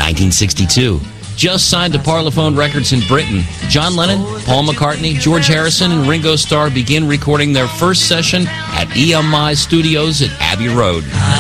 1962. Just signed to Parlophone Records in Britain, John Lennon, Paul McCartney, George Harrison, and Ringo Starr begin recording their first session at EMI Studios at Abbey Road.